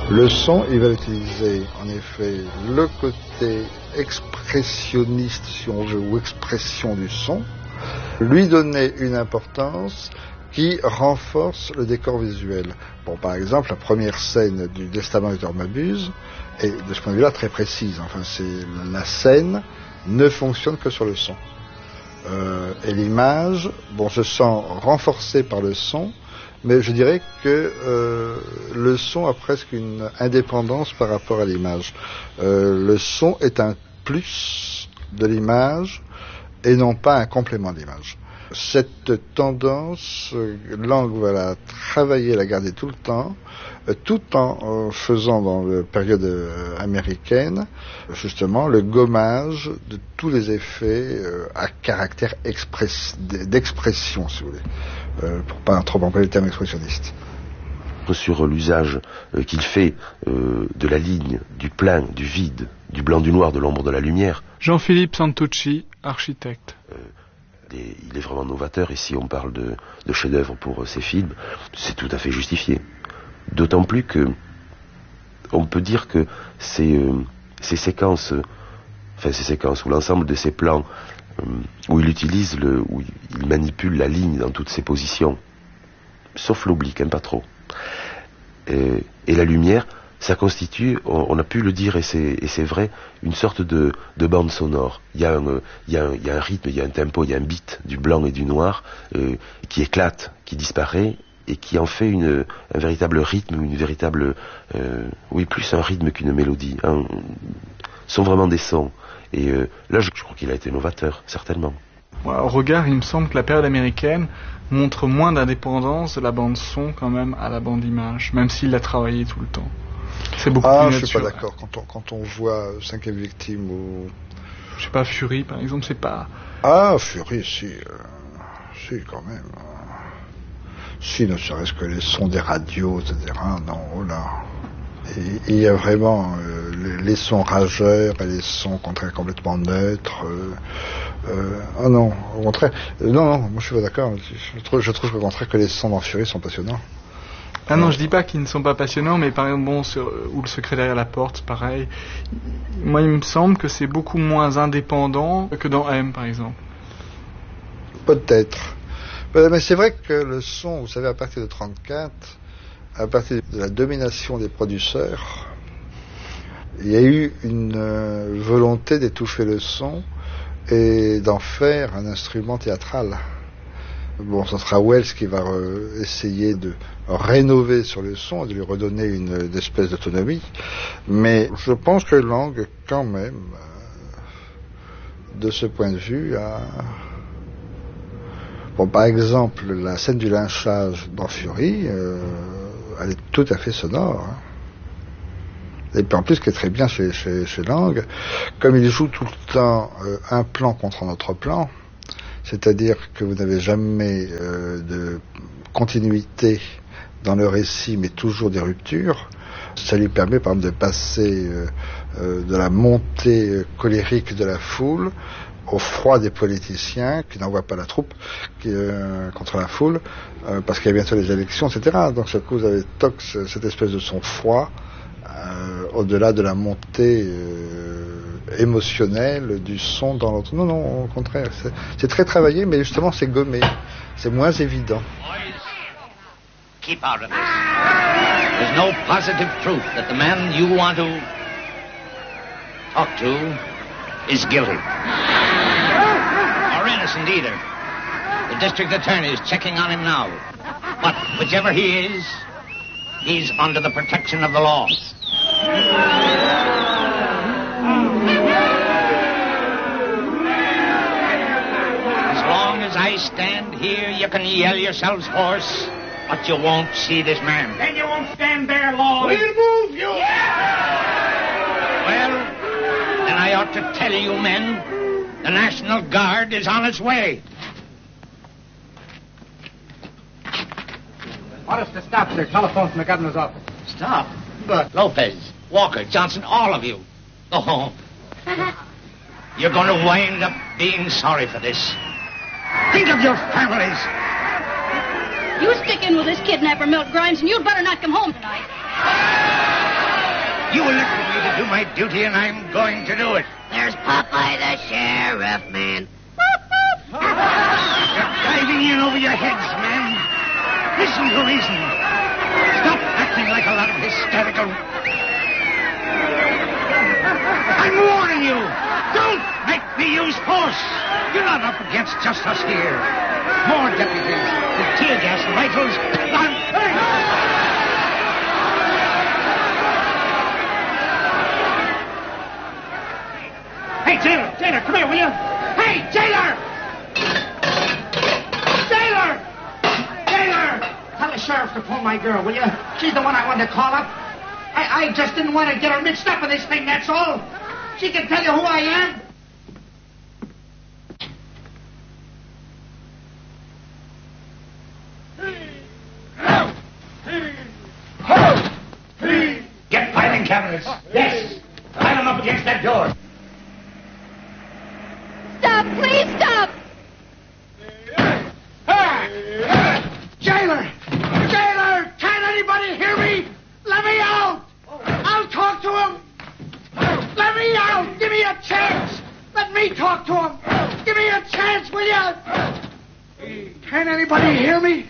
Le son, il va utiliser en effet le côté expressionniste, si on veut, ou expression du son, lui donner une importance qui renforce le décor visuel. Bon, par exemple, la première scène du Testament de m'abuse est, de ce point de vue-là, très précise. Enfin, la scène ne fonctionne que sur le son. Et l'image, bon, se sent renforcée par le son, mais je dirais que le son a presque une indépendance par rapport à l'image. Le son est un plus de l'image et non pas un complément de l'image. Cette tendance, Lang va la travailler, la garder tout le temps, tout en faisant dans la période américaine, justement, le gommage de tous les effets à caractère d'expression, si vous voulez, pour pas trop employer le terme expressionniste. Sur l'usage qu'il fait de la ligne, du plein, du vide, du blanc, du noir, de l'ombre, de la lumière. Jean-Philippe Santucci, architecte. Il est vraiment novateur, et si on parle de chef-d'œuvre pour ces films, c'est tout à fait justifié. D'autant plus que on peut dire que ces séquences, ou l'ensemble de ces plans où il utilise où il manipule la ligne dans toutes ses positions, sauf l'oblique, pas trop. Et la lumière, ça constitue, on a pu le dire, et c'est vrai, une sorte de bande sonore. Il y a un rythme, il y a un tempo, il y a un beat du blanc et du noir qui éclate, qui disparaît, et qui en fait un véritable rythme, une véritable... plus un rythme qu'une mélodie. Sont vraiment des sons. Et là, je crois qu'il a été novateur, certainement. Au regard, il me semble que la période américaine montre moins d'indépendance de la bande son quand même à la bande image, même s'il l'a travaillé tout le temps. C'est beaucoup plus naturel. Je suis pas d'accord. Quand on voit Cinquième Victime ou... Je sais pas, Fury par exemple, c'est pas... Ah, Fury, si quand même. Si, ne serait-ce que les sons des radios, etc. Non, oh là. Il y a vraiment les sons rageurs et les sons complètement neutres. Ah non, au contraire. Non, moi je suis pas d'accord. Je trouve au contraire que les sons dans Fury sont passionnants. Ah non, je dis pas qu'ils ne sont pas passionnants, mais par exemple, ou Le secret derrière la porte, pareil. Moi, il me semble que c'est beaucoup moins indépendant que dans M, par exemple. Peut-être. Mais c'est vrai que le son, vous savez, à partir de 1934, à partir de la domination des producteurs, il y a eu une volonté d'étouffer le son et d'en faire un instrument théâtral. Bon, ce sera Wells qui va essayer de rénover sur le son, de lui redonner une espèce d'autonomie, mais je pense que Lang, quand même, de ce point de vue, a... Bon, par exemple, la scène du lynchage dans Fury, elle est tout à fait sonore. Et puis en plus, ce qui est très bien chez Lang, comme il joue tout le temps un plan contre un autre plan, c'est-à-dire que vous n'avez jamais de continuité dans le récit, mais toujours des ruptures, ça lui permet par exemple de passer de la montée colérique de la foule au froid des politiciens qui n'envoient pas la troupe contre la foule parce qu'il y a bientôt les élections, etc. Donc ce coup vous avez cette espèce de son froid au-delà de la montée émotionnelle du son dans l'autre. Non, au contraire, c'est très travaillé, mais justement c'est gommé, c'est moins évident. Keep out of this. There's no positive proof that the man you want to talk to is guilty. Or innocent either. The district attorney is checking on him now. But whichever he is, he's under the protection of the law. As long as I stand here, you can yell yourselves hoarse, but you won't see this man. Then you won't stand there long. We'll move you! Well, then I ought to tell you men, the National Guard is on its way. Want us to stop, sir. Telephone from the governor's office. Stop? But Lopez, Walker, Johnson, all of you. Go home. You're going to wind up being sorry for this. Think of your families. You stick in with this kidnapper, Milt Grimes, and you'd better not come home tonight. my duty and I'm going to do it. There's Popeye the sheriff, man. You're diving in over your heads, men. Listen to reason. Stop acting like a lot of hysterical... I'm warning you. Don't make me use force. You're not up against just us here. More deputies with tear gas and rifles. Hey, Jailer, come here, will you? Hey, Jailer! Tell the sheriff to pull my girl, will you? She's the one I wanted to call up. I just didn't want to get her mixed up in this thing, that's all. She can tell you who I am. Get filing cabinets. Yes. Pile them up against that door. Stop, please stop! Jailer! Can't anybody hear me? Let me out! I'll talk to him! Let me out! Give me a chance! Let me talk to him! Give me a chance, will you? Can't anybody hear me?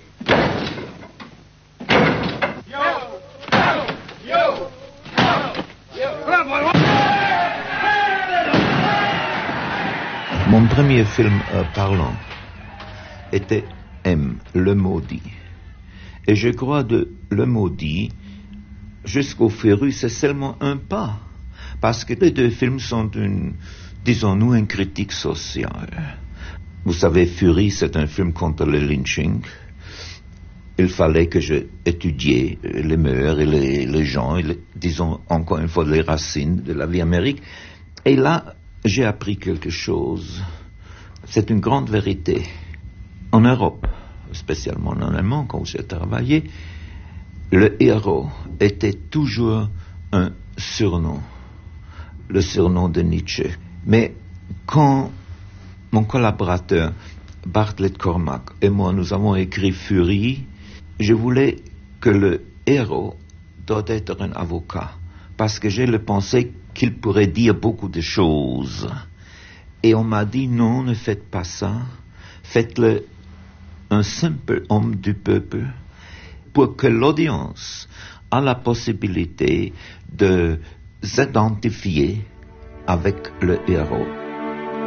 Mon premier film parlant était M, Le Maudit. Et je crois de Le Maudit jusqu'au Féru, c'est seulement un pas. Parce que les deux films sont disons-nous, une critique sociale. Vous savez, Fury, c'est un film contre le lynching. Il fallait que je étudie les mœurs et les gens, et disons encore une fois les racines de la vie américaine. Et là, j'ai appris quelque chose. C'est une grande vérité. En Europe, spécialement en Allemagne, quand j'ai travaillé, le héros était toujours un surnom. Le surnom de Nietzsche. Mais quand mon collaborateur Bartlett Cormack et moi, nous avons écrit Fury, je voulais que le héros doit être un avocat. Parce que j'ai le pensée qu'il pourrait dire beaucoup de choses. Et on m'a dit, non, ne faites pas ça. Faites-le un simple homme du peuple pour que l'audience a la possibilité de s'identifier avec le héros.